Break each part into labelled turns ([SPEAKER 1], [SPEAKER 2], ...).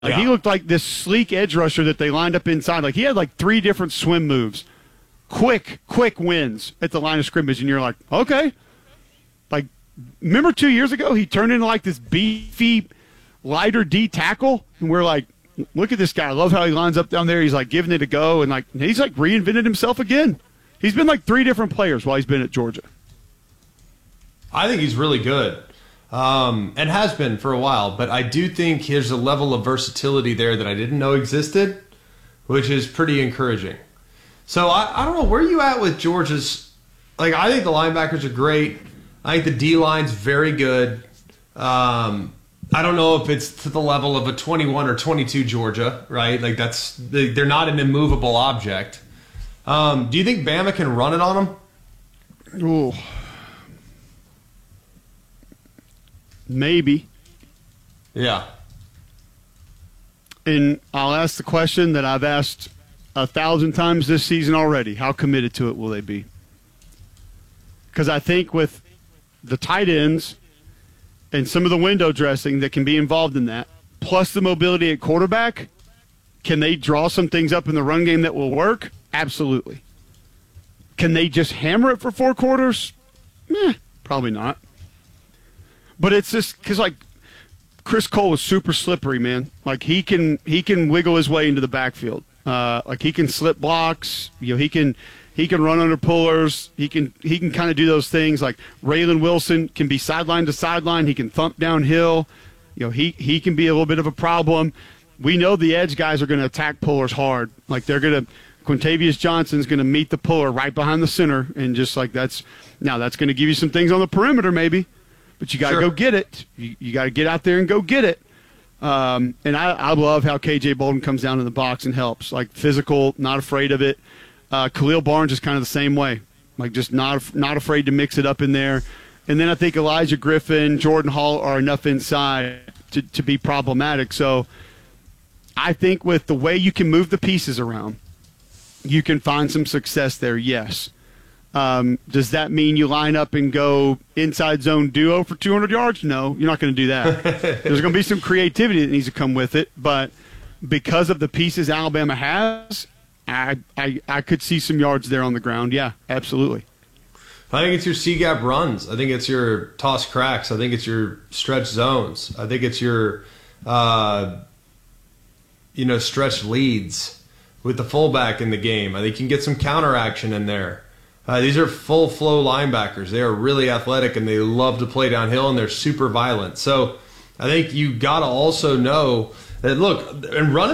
[SPEAKER 1] Like he looked like this sleek edge rusher that they lined up inside. Like he had like 3 different swim moves. Quick wins at the line of scrimmage, and you're like, okay. Like, remember 2 years ago he turned into like this beefy, lighter D tackle, and we're like, look at this guy. I love how he lines up down there. He's like giving it a go, and like he's like reinvented himself again. He's been like 3 different players while he's been at Georgia.
[SPEAKER 2] I think he's really good. And has been for a while, but I do think there's a level of versatility there that I didn't know existed, which is pretty encouraging. So I don't know, where are you at with Georgia's? Like, I think the linebackers are great. I think the D-line's very good. I don't know if it's to the level of a 21 or 22 Georgia, right? Like they're not an immovable object. Do you think Bama can run it on them?
[SPEAKER 1] Ooh. Maybe.
[SPEAKER 2] Yeah.
[SPEAKER 1] And I'll ask the question that I've asked 1,000 times this season already. How committed to it will they be? Because I think with the tight ends and some of the window dressing that can be involved in that, plus the mobility at quarterback, can they draw some things up in the run game that will work? Absolutely. Can they just hammer it for 4 quarters? Probably not. But it's just because, like, Chris Cole is super slippery, man. Like, he can wiggle his way into the backfield. Like, he can slip blocks. You know, he can run under pullers. He can kind of do those things. Like, Raylan Wilson can be sideline to sideline. He can thump downhill. You know, he can be a little bit of a problem. We know the edge guys are going to attack pullers hard. Like, they're going to – Quintavious Johnson's going to meet the puller right behind the center, and just like that's going to give you some things on the perimeter maybe. But you got to go get it. You got to get out there and go get it. And I love how K.J. Bolden comes down in the box and helps. Like, physical, not afraid of it. Khalil Barnes is kind of the same way. Like, just not afraid to mix it up in there. And then I think Elijah Griffin, Jordan Hall are enough inside to be problematic. So I think with the way you can move the pieces around, you can find some success there, yes. Does that mean you line up and go inside zone duo for 200 yards? No, you're not going to do that. There's going to be some creativity that needs to come with it, but because of the pieces Alabama has, I could see some yards there on the ground. Yeah, absolutely.
[SPEAKER 2] I think it's your C-gap runs. I think it's your toss cracks. I think it's your stretch zones. I think it's your stretch leads with the fullback in the game. I think you can get some counter action in there. These are full flow linebackers. They are really athletic and they love to play downhill and they're super violent. So I think you got to also know that, look, and running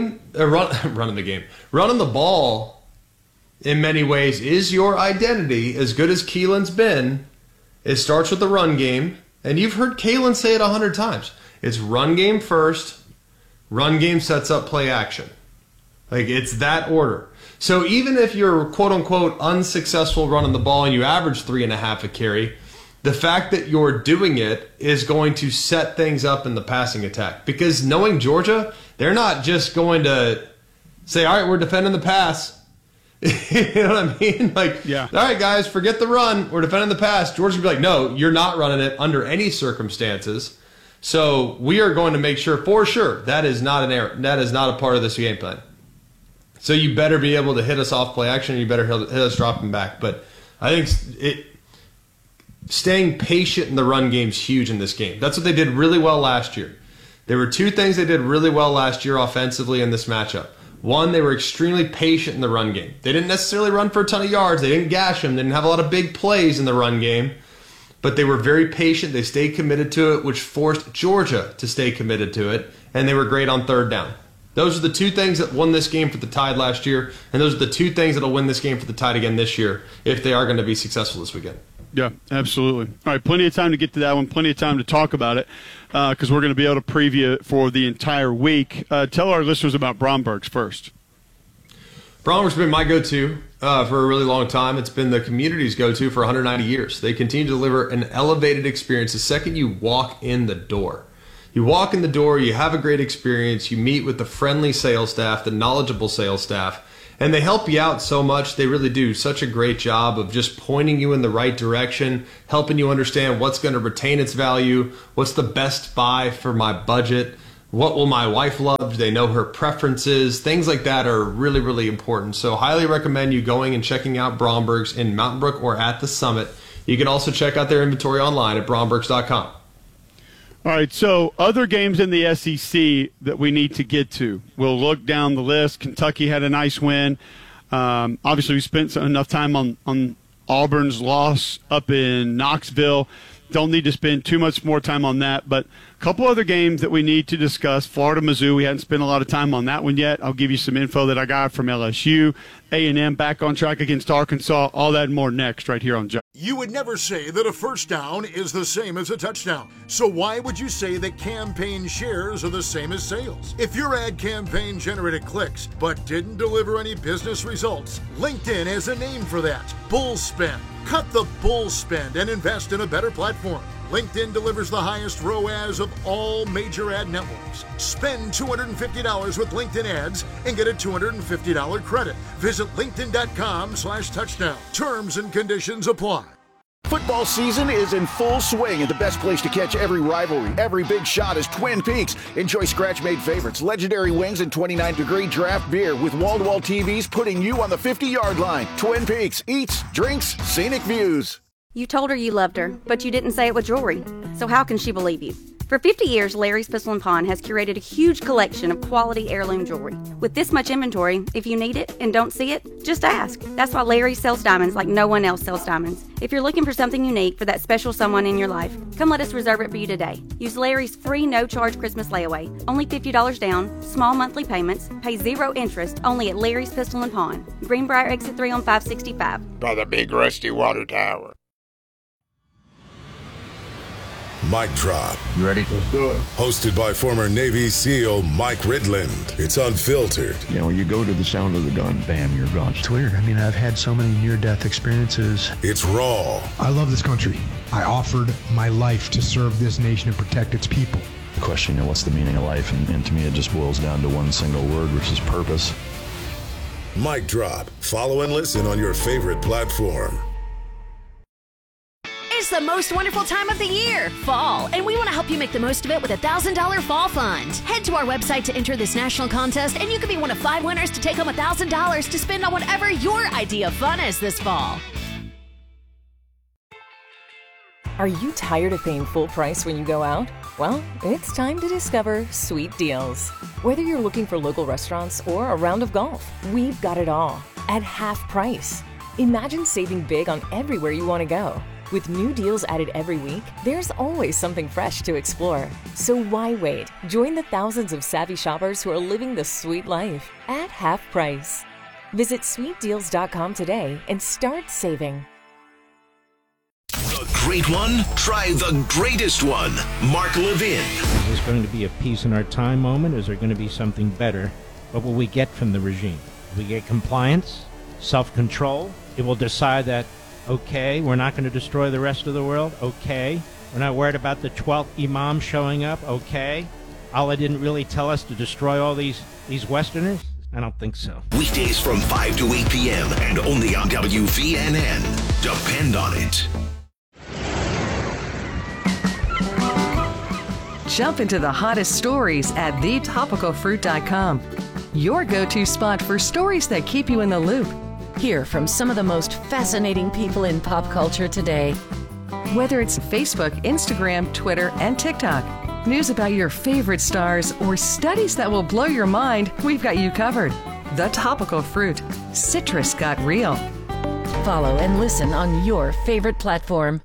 [SPEAKER 2] the ball in many ways is your identity. As good as Keelan's been, it starts with the run game. And you've heard Keelan say it 100 times. It's run game first. Run game sets up play action. Like, it's that order. So even if you're quote-unquote unsuccessful running the ball and you average 3.5 a carry, the fact that you're doing it is going to set things up in the passing attack. Because knowing Georgia, they're not just going to say, all right, we're defending the pass. You know what I mean? Like,
[SPEAKER 1] yeah.
[SPEAKER 2] All right, guys, forget the run. We're defending the pass. Georgia's going to be like, no, you're not running it under any circumstances. So we are going to make sure, for sure, that is not an error. That is not a part of this game plan. So you better be able to hit us off play action. You better hit us dropping back. But I think staying patient in the run game is huge in this game. That's what they did really well last year. There were 2 things they did really well last year offensively in this matchup. One, they were extremely patient in the run game. They didn't necessarily run for a ton of yards. They didn't gash them. They didn't have a lot of big plays in the run game. But they were very patient. They stayed committed to it, which forced Georgia to stay committed to it. And they were great on third down. Those are the 2 things that won this game for the Tide last year, and those are the 2 things that will win this game for the Tide again this year if they are going to be successful this weekend.
[SPEAKER 1] Yeah, absolutely. All right, plenty of time to get to that one, plenty of time to talk about it because we're going to be able to preview it for the entire week. Tell our listeners about Bromberg's first.
[SPEAKER 2] Bromberg's been my go-to for a really long time. It's been the community's go-to for 190 years. They continue to deliver an elevated experience the second you walk in the door. You walk in the door, you have a great experience, you meet with the friendly sales staff, the knowledgeable sales staff, and they help you out so much. They really do such a great job of just pointing you in the right direction, helping you understand what's going to retain its value, what's the best buy for my budget, What will my wife love? Do they know her preferences? Things like that are really, really important. So highly recommend you going and checking out Bromberg's in Mountain Brook or at the Summit. You can also check out their inventory online at brombergs.com.
[SPEAKER 1] All right, so other games in the SEC that we need to get to. We'll look down the list. Kentucky had a nice win. Obviously, we spent enough time on Auburn's loss up in Knoxville. Don't need to spend too much more time on that. But a couple other games that we need to discuss. Florida-Mizzou, we hadn't spent a lot of time on that one yet. I'll give you some info that I got from LSU. A&M back on track against Arkansas. All that and more next right here on Jump.
[SPEAKER 3] You would never say that a first down is the same as a touchdown. So why would you say that campaign shares are the same as sales? If your ad campaign generated clicks but didn't deliver any business results, LinkedIn has a name for that. Bull spend. Cut the bull spend and invest in a better platform. LinkedIn delivers the highest ROAS of all major ad networks. Spend $250 with LinkedIn ads and get a $250 credit. Visit linkedin.com/touchdown. Terms and conditions apply.
[SPEAKER 4] Football season is in full swing, and the best place to catch every rivalry, every big shot is Twin Peaks. Enjoy scratch-made favorites, legendary wings, and 29-degree draft beer with wall-to-wall TVs putting you on the 50-yard line. Twin Peaks, eats, drinks, scenic views.
[SPEAKER 5] You told her you loved her, but you didn't say it with jewelry. So how can she believe you? For 50 years, Larry's Pistol & Pawn has curated a huge collection of quality heirloom jewelry. With this much inventory, if you need it and don't see it, just ask. That's why Larry sells diamonds like no one else sells diamonds. If you're looking for something unique for that special someone in your life, come let us reserve it for you today. Use Larry's free no-charge Christmas layaway. Only $50 down, small monthly payments, pay 0 interest, only at Larry's Pistol & Pawn. Greenbrier Exit 3 on 565.
[SPEAKER 6] By the big rusty water tower.
[SPEAKER 7] Mic Drop.
[SPEAKER 6] You ready?
[SPEAKER 7] Let's do it. Hosted by former Navy SEAL Mike Ridland. It's unfiltered.
[SPEAKER 6] You know, you go to the sound of the gun, bam, you're gone.
[SPEAKER 8] It's weird. I mean, I've had so many near-death experiences.
[SPEAKER 7] It's raw.
[SPEAKER 9] I love this country. I offered my life to serve this nation and protect its people.
[SPEAKER 8] The question, you know, what's the meaning of life? And to me, it just boils down to one single word, which is purpose.
[SPEAKER 7] Mic Drop. Follow and listen on your favorite platform.
[SPEAKER 10] It's the most wonderful time of the year, fall, and we want to help you make the most of it with a $1,000 fall fund. Head to our website to enter this national contest, and you can be one of 5 winners to take home $1,000 to spend on whatever your idea of fun is this fall.
[SPEAKER 11] Are you tired of paying full price when you go out? Well, it's time to discover Sweet Deals. Whether you're looking for local restaurants or a round of golf, we've got it all at half price. Imagine saving big on everywhere you want to go. With new deals added every week, there's always something fresh to explore. So why wait? Join the thousands of savvy shoppers who are living the sweet life at half price. Visit sweetdeals.com today and start saving.
[SPEAKER 12] The great one? Try the greatest one. Mark Levin.
[SPEAKER 13] Is this going to be a peace in our time moment? Is there going to be something better? What will we get from the regime? We get compliance, self-control. It will decide that, okay, we're not going to destroy the rest of the world. Okay. We're not worried about the 12th imam showing up. Okay. Allah didn't really tell us to destroy all these Westerners? I don't think so.
[SPEAKER 12] Weekdays from 5 to 8 p.m. and only on WVNN. Depend on it.
[SPEAKER 14] Jump into the hottest stories at thetopicalfruit.com. Your go-to spot for stories that keep you in the loop. Hear from some of the most fascinating people in pop culture today. Whether it's Facebook, Instagram, Twitter, and TikTok, news about your favorite stars, or studies that will blow your mind, we've got you covered. The Topical Fruit. Citrus got real.
[SPEAKER 11] Follow and listen on your favorite platform.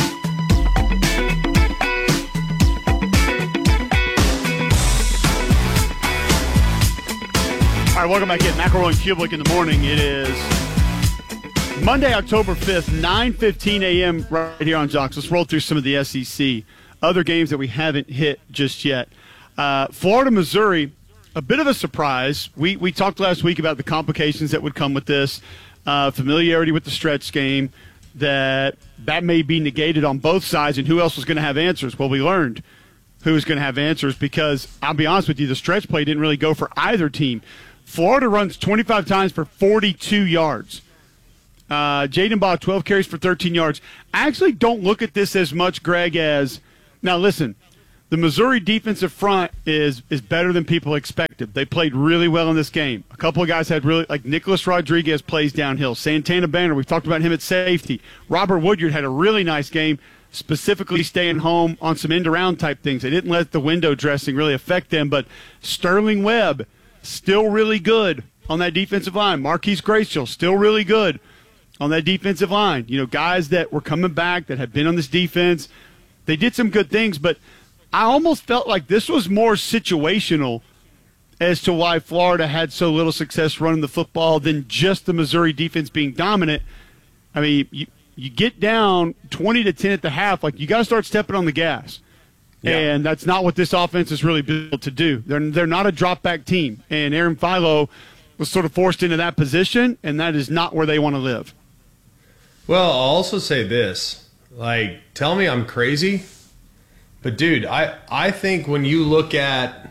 [SPEAKER 1] All right, welcome back in. McElroy and Kublik in the morning. It is Monday, October 5th, 9:15 a.m. right here on Jocks. Let's roll through some of the SEC. Other games that we haven't hit just yet. Florida, Missouri, a bit of a surprise. We talked last week about the complications that would come with this, familiarity with the stretch game, that may be negated on both sides, and who else was going to have answers? Well, we learned who was going to have answers because, I'll be honest with you, the stretch play didn't really go for either team. Florida runs 25 times for 42 yards. Jaden Baugh, 12 carries for 13 yards. I actually don't look at this as much, Greg, as – now listen, the Missouri defensive front is better than people expected. They played really well in this game. A couple of guys had really, like Nicholas Rodriguez plays downhill. Santana Banner, we've talked about him at safety. Robert Woodyard had a really nice game, specifically staying home on some end-around type things. They didn't let the window dressing really affect them, but Sterling Webb, still really good on that defensive line. Marquise Graciel, still really good on that defensive line. You know, guys that were coming back that had been on this defense, they did some good things, but I almost felt like this was more situational as to why Florida had so little success running the football than just the Missouri defense being dominant. I mean, you get down 20-10 at the half, like you got to start stepping on the gas. Yeah. And that's not what this offense is really built to do. They're not a drop-back team, and Aaron Philo was sort of forced into that position, and that is not where they want to live.
[SPEAKER 2] Well, I'll also say this. Like, tell me I'm crazy, but, dude, I think when you look at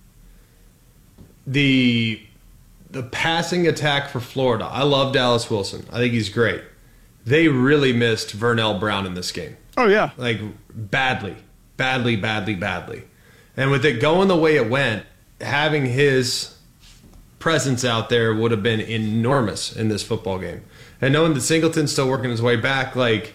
[SPEAKER 2] the passing attack for Florida, I love Dallas Wilson. I think he's great. They really missed Vernell Brown in this game.
[SPEAKER 1] Oh, yeah.
[SPEAKER 2] Like, badly. And with it going the way it went, having his presence out there would have been enormous in this football game. And knowing that Singleton's still working his way back, like,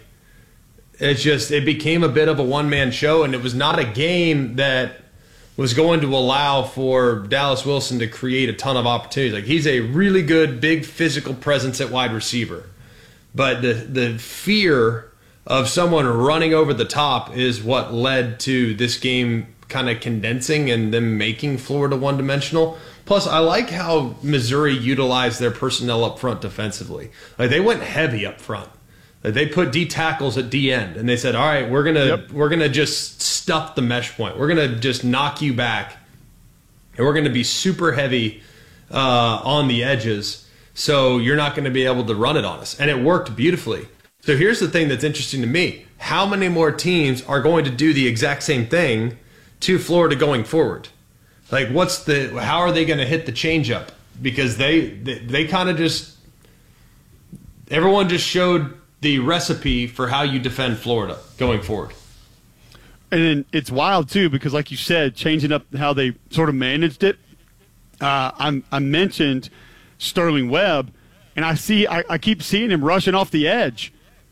[SPEAKER 2] it became a bit of a one-man show, and it was not a game that was going to allow for Dallas Wilson to create a ton of opportunities. Like, he's a really good, big physical presence at wide receiver. But the fear of someone running over the top is what led to this game kind of condensing and them making Florida one-dimensional. Plus, I like how Missouri utilized their personnel up front defensively. Like, they went heavy up front. Like, they put D tackles at D end, and they said, "All right, we're gonna just stuff the mesh point. We're gonna just knock you back, and we're gonna be super heavy on the edges, so you're not going to be able to run it on us." And it worked beautifully. So here's the thing that's interesting to me: how many more teams are going to do the exact same thing to Florida going forward? Like, how are they going to hit the changeup? Because they kind of everyone just showed the recipe for how you defend Florida going forward.
[SPEAKER 1] And then it's wild too, because like you said, changing up how they sort of managed it. I mentioned Sterling Webb, and I keep seeing him rushing off the edge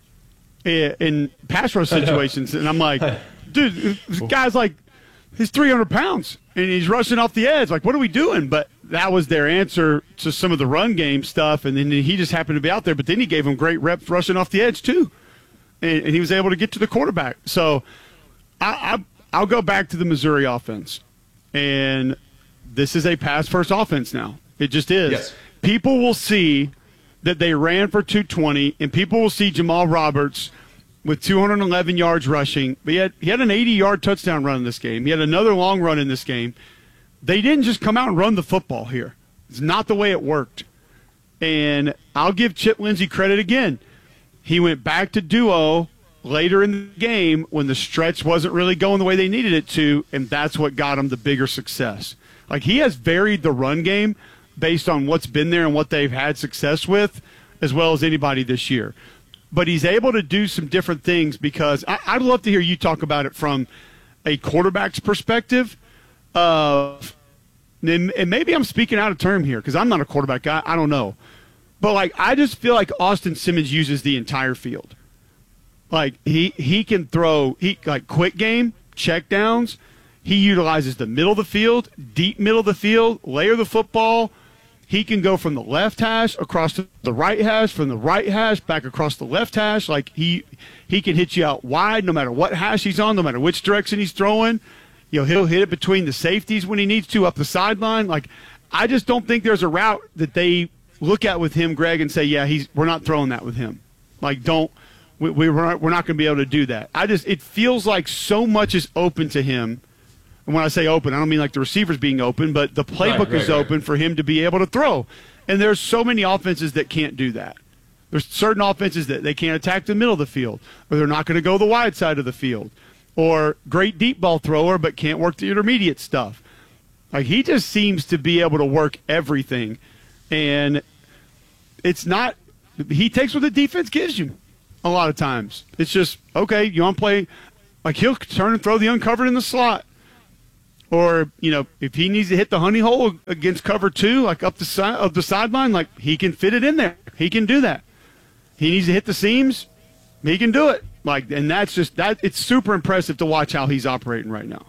[SPEAKER 1] in pass rush situations, and I'm like, dude, this guy's like, he's 300 pounds, and he's rushing off the edge. Like, what are we doing? But that was their answer to some of the run game stuff, and then he just happened to be out there. But then he gave him great reps rushing off the edge too, and he was able to get to the quarterback. So I'll go back to the Missouri offense, and this is a pass-first offense now. It just is.
[SPEAKER 2] Yes.
[SPEAKER 1] People will see that they ran for 220, and people will see Jamal Roberts with 211 yards rushing. But he had an 80-yard touchdown run in this game. He had another long run in this game. They didn't just come out and run the football here. It's not the way it worked. And I'll give Chip Lindsey credit again. He went back to duo later in the game when the stretch wasn't really going the way they needed it to, and that's what got him the bigger success. Like, he has varied the run game based on what's been there and what they've had success with, as well as anybody this year. But he's able to do some different things, because I'd love to hear you talk about it from a quarterback's perspective. And maybe I'm speaking out of term here because I'm not a quarterback guy. I don't know. But, like, I just feel like Austin Simmons uses the entire field. Like, he can throw like quick game, check downs. He utilizes the middle of the field, deep middle of the field, layer the football. He can go from the left hash across to the right hash, from the right hash back across the left hash. Like, he can hit you out wide no matter what hash he's on, no matter which direction he's throwing. You know, he'll hit it between the safeties when he needs to, up the sideline. Like, I just don't think there's a route that they look at with him, Greg, and say, yeah, we're not throwing that with him. Like, we're not going to be able to do that. It feels like so much is open to him. And when I say open, I don't mean like the receivers being open, but the playbook is open for him to be able to throw. And there's so many offenses that can't do that. There's certain offenses that they can't attack the middle of the field, or they're not going to go the wide side of the field, or great deep ball thrower but can't work the intermediate stuff. Like, he just seems to be able to work everything. And it's not – he takes what the defense gives you a lot of times. It's just, okay, you want to play – like, he'll turn and throw the uncovered in the slot. Or, if he needs to hit the honey hole against cover 2, like up the side of the sideline, like he can fit it in there. He can do that. He needs to hit the seams. He can do it. And that's just that. It's super impressive to watch how he's operating right now.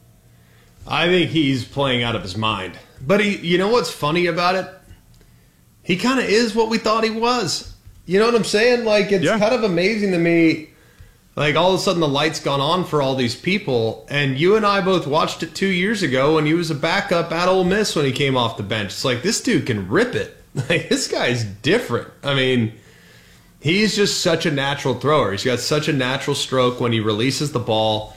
[SPEAKER 2] I think he's playing out of his mind. But you know what's funny about it? He kind of is what we thought he was. You know what I'm saying? It's kind of amazing to me. All of a sudden the light's gone on for all these people, and you and I both watched it 2 years ago when he was a backup at Ole Miss when he came off the bench. It's this dude can rip it. This guy's different. I mean, he's just such a natural thrower. He's got such a natural stroke when he releases the ball.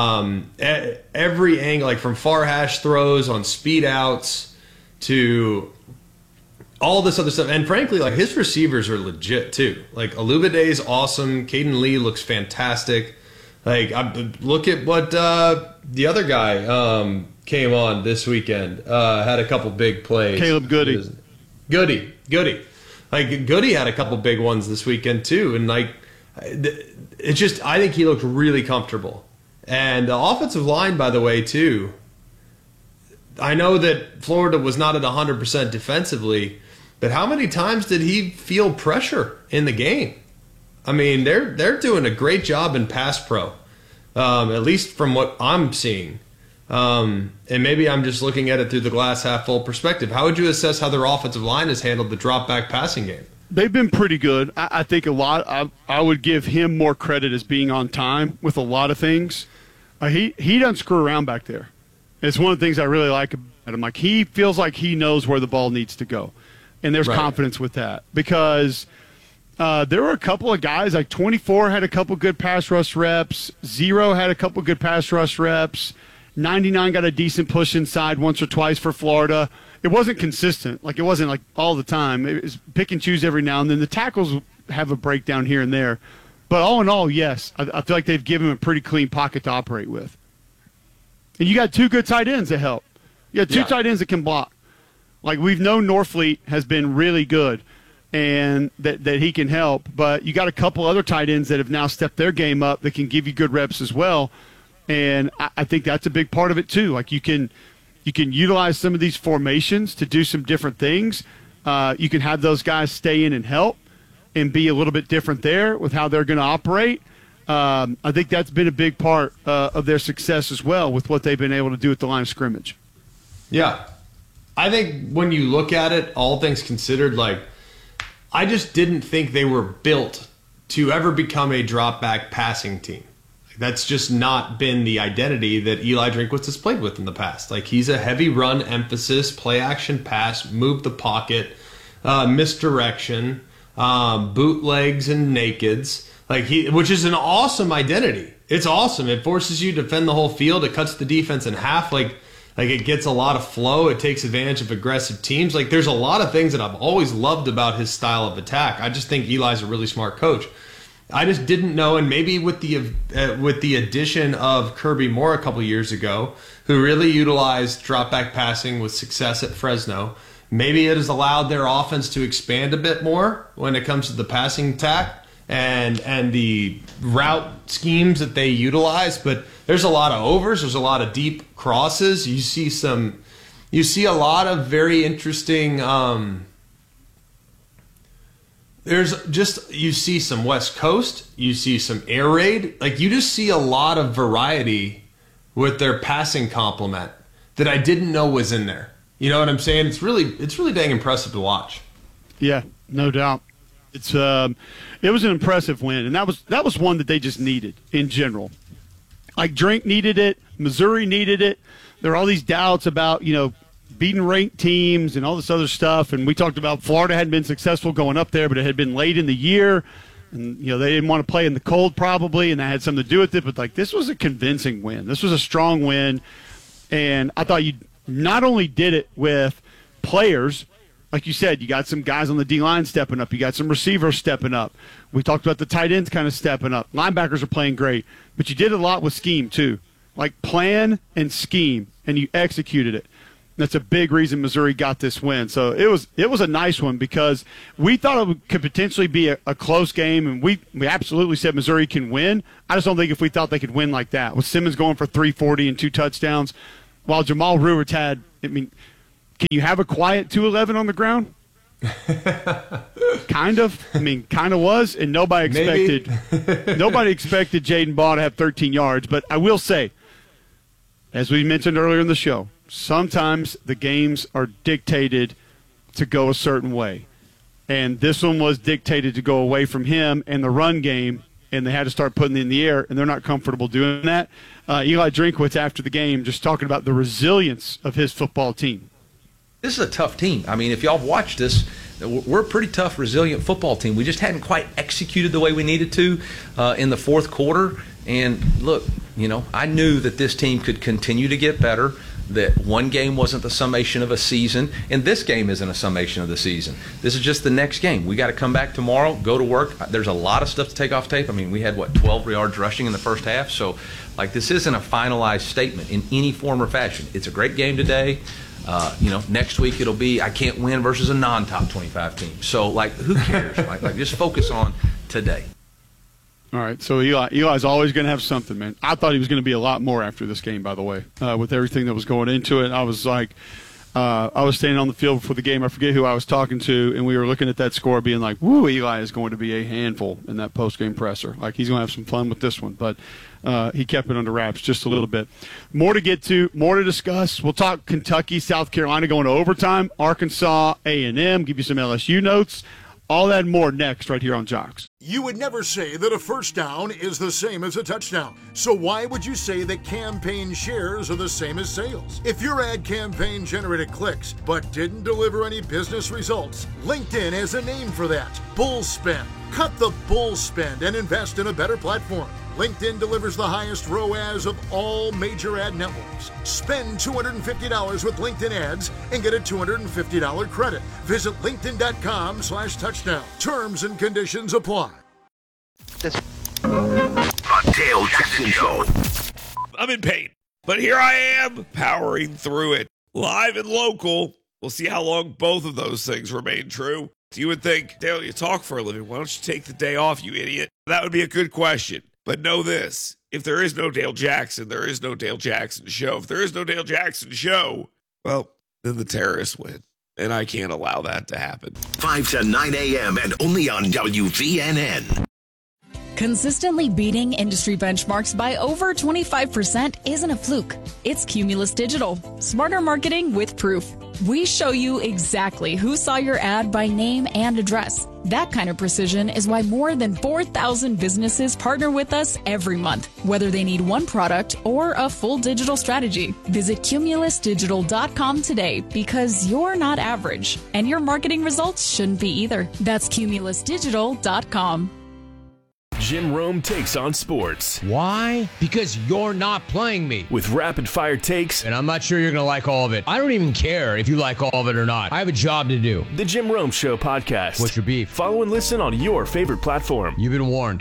[SPEAKER 2] Every angle, from far hash throws on speed outs to all this other stuff. And frankly, his receivers are legit too. Alubade's awesome. Caden Lee looks fantastic. Look at what the other guy came on this weekend. Had a couple big plays.
[SPEAKER 1] Caleb Goody.
[SPEAKER 2] Goody. Goody had a couple big ones this weekend too. And it's just, I think he looked really comfortable. And the offensive line, by the way, too. I know that Florida was not at 100% defensively, but how many times did he feel pressure in the game? I mean, they're doing a great job in pass pro, at least from what I'm seeing. And maybe I'm just looking at it through the glass half full perspective. How would you assess how their offensive line has handled the drop back passing game?
[SPEAKER 1] They've been pretty good. I think a lot. I would give him more credit as being on time with a lot of things. He doesn't screw around back there. It's one of the things I really like about him. He feels like he knows where the ball needs to go. And there's confidence with that. Because there were a couple of guys, 24 had a couple good pass rush reps. 0 had a couple good pass rush reps. 99 got a decent push inside once or twice for Florida. It wasn't consistent. It wasn't all the time. It was pick and choose every now and then. The tackles have a breakdown here and there. But all in all, yes, I feel like they've given him a pretty clean pocket to operate with. And you got 2 good tight ends that help. You got 2 tight ends that can block. We've known Norfleet has been really good and that he can help. But you got a couple other tight ends that have now stepped their game up that can give you good reps as well. And I think that's a big part of it too. You can utilize some of these formations to do some different things. You can have those guys stay in and help and be a little bit different there with how they're going to operate. I think that's been a big part of their success as well with what they've been able to do at the line of scrimmage.
[SPEAKER 2] Yeah. I think when you look at it, all things considered, I just didn't think they were built to ever become a drop back passing team. That's just not been the identity that Eli Drinkwitz has played with in the past. He's a heavy run emphasis, play action pass, move the pocket, misdirection, bootlegs and nakeds, which is an awesome identity. It's awesome. It forces you to defend the whole field. It cuts the defense in half. It gets a lot of flow. It takes advantage of aggressive teams. There's a lot of things that I've always loved about his style of attack. I just think Eli's a really smart coach. I just didn't know, and maybe with the addition of Kirby Moore a couple years ago, who really utilized drop back passing with success at Fresno, maybe it has allowed their offense to expand a bit more when it comes to the passing attack and the route schemes that they utilize. But there's a lot of overs, there's a lot of deep crosses. You see a lot of very interesting. You see some West Coast, you see some air raid. You just see a lot of variety with their passing complement that I didn't know was in there. You know what I'm saying? It's really dang impressive to watch.
[SPEAKER 1] Yeah, no doubt. It was an impressive win, and that was one that they just needed in general. Drink needed it, Missouri needed it. There are all these doubts about, beating ranked teams and all this other stuff. And we talked about Florida hadn't been successful going up there, but it had been late in the year. And, they didn't want to play in the cold probably, and that had something to do with it. But, this was a convincing win. This was a strong win. And I thought you not only did it with players, like you said, you got some guys on the D-line stepping up. You got some receivers stepping up. We talked about the tight ends kind of stepping up. Linebackers are playing great. But you did a lot with scheme, too. Plan and scheme, and you executed it. That's a big reason Missouri got this win. So it was a nice one because we thought it could potentially be a close game, and we absolutely said Missouri can win. I just don't think if we thought they could win like that. With Simmons going for 340 and 2 touchdowns, while Jamal Ruiz had, can you have a quiet 211 on the ground? Kind of. Kind of was, and nobody expected Jaden Ball to have 13 yards. But I will say, as we mentioned earlier in the show, sometimes the games are dictated to go a certain way. And this one was dictated to go away from him and the run game, and they had to start putting it in the air, and they're not comfortable doing that. Eli Drinkwitz, after the game, just talking about the resilience of his football team.
[SPEAKER 15] This is a tough team. If y'all have watched this, we're a pretty tough, resilient football team. We just hadn't quite executed the way we needed to in the fourth quarter. And look, I knew that this team could continue to get better, that one game wasn't the summation of a season, and this game isn't a summation of the season. This is just the next game. We got to come back tomorrow, go to work. There's a lot of stuff to take off tape. We had, 12 yards rushing in the first half. So, this isn't a finalized statement in any form or fashion. It's a great game today. Next week it'll be I can't win versus a non-top 25 team. So, who cares? Just focus on today.
[SPEAKER 1] All right, so Eli's always going to have something, man. I thought he was going to be a lot more after this game, by the way, with everything that was going into it. I was I was standing on the field before the game. I forget who I was talking to, and we were looking at that score being like, woo, Eli is going to be a handful in that post-game presser. He's going to have some fun with this one. But he kept it under wraps just a little bit. More to get to, more to discuss. We'll talk Kentucky, South Carolina going to overtime, Arkansas, A&M, give you some LSU notes. All that and more next right here on Jocks.
[SPEAKER 3] You would never say that a first down is the same as a touchdown. So why would you say that campaign shares are the same as sales? If your ad campaign generated clicks but didn't deliver any business results, LinkedIn has a name for that. Bull spend. Cut the bull spend and invest in a better platform. LinkedIn delivers the highest ROAS of all major ad networks. Spend $250 with LinkedIn ads and get a $250 credit. Visit linkedin.com/touchdown. Terms and conditions apply.
[SPEAKER 12] The Dale Jackson Show.
[SPEAKER 16] I'm in pain, but here I am powering through it. Live and local. We'll see how long both of those things remain true. You would think, Dale, you talk for a living. Why don't you take the day off, you idiot? That would be a good question. But know this, if there is no Dale Jackson, there is no Dale Jackson Show. If there is no Dale Jackson Show, well, then the terrorists win. And I can't allow that to happen.
[SPEAKER 12] 5 to 9 a.m. and only on WVNN.
[SPEAKER 17] Consistently beating industry benchmarks by over 25% isn't a fluke. It's Cumulus Digital. Smarter marketing with proof. We show you exactly who saw your ad by name and address. That kind of precision is why more than 4,000 businesses partner with us every month, whether they need one product or a full digital strategy. Visit cumulusdigital.com today because you're not average, and your marketing results shouldn't be either. That's cumulusdigital.com.
[SPEAKER 18] Jim Rome takes on sports.
[SPEAKER 19] Why? Because you're not playing me.
[SPEAKER 18] With rapid-fire takes.
[SPEAKER 19] And I'm not sure you're going to like all of it. I don't even care if you like all of it or not. I have a job to do.
[SPEAKER 18] The Jim Rome Show podcast.
[SPEAKER 19] What's your beef?
[SPEAKER 18] Follow and listen on your favorite platform.
[SPEAKER 19] You've been warned.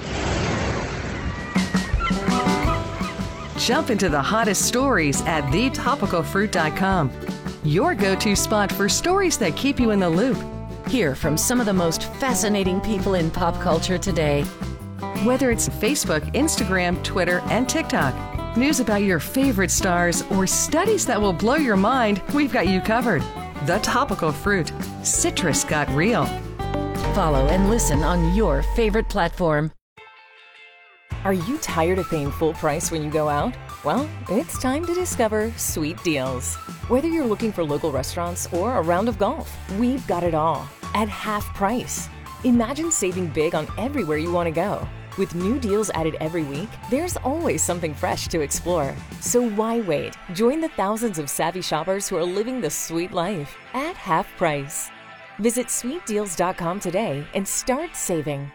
[SPEAKER 14] Jump into the hottest stories at thetopicalfruit.com. Your go-to spot for stories that keep you in the loop. Hear from some of the most fascinating people in pop culture today. Whether it's Facebook, Instagram, Twitter, and TikTok, news about your favorite stars, or studies that will blow your mind, we've got you covered. The Topical Fruit. Citrus got real. Follow and listen on your favorite platform.
[SPEAKER 11] Are you tired of paying full price when you go out? Well, it's time to discover Sweet Deals. Whether you're looking for local restaurants or a round of golf, we've got it all at half price. Imagine saving big on everywhere you want to go. With new deals added every week, there's always something fresh to explore. So why wait? Join the thousands of savvy shoppers who are living the sweet life at half price. Visit sweetdeals.com today and start saving.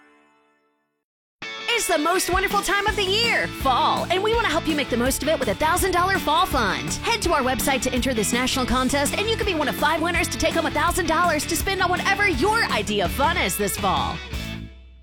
[SPEAKER 10] It's the most wonderful time of the year, fall, and we want to help you make the most of it with a $1,000 fall fund. Head to our website to enter this national contest, and you could be one of 5 winners to take home $1,000 to spend on whatever your idea of fun is this fall.